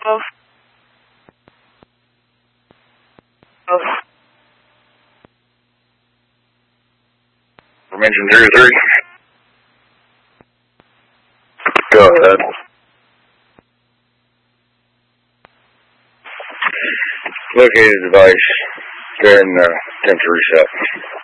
From engine 03. Go ahead. Located device. Go ahead and attempt to reset.